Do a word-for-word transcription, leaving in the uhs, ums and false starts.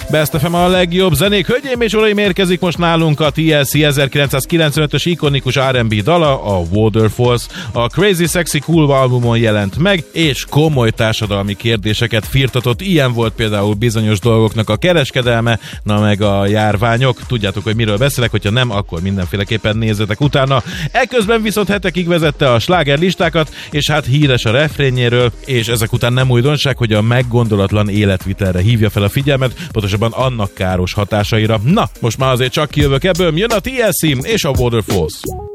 Best ef em a legjobb zenék. Hölgyeim és uraim, érkezik most nálunk a té el cé ezerkilencszázkilencvenötös ikonikus er and bé dala, a Waterfalls. A Crazy Sexy Cool albumon jelent meg, és komoly társadalmi kérdéseket firtatott. Ilyen volt például bizonyos dolgoknak a kereskedelme, na meg a járványok. Tudjátok, hogy miről beszélek, hogyha nem, akkor mindenféleképpen nézzetek utána. Eközben viszont hetekig vezette a slágerlistákat, és hát híres a refrénjéről, és ezek után nem újdonság, hogy a meggondolatlan életvitelre hívja fel a figyelmet, pontosabban annak káros hatásaira. Na, most már azért csak kijövök ebből, jön a té el cé és a Waterfalls.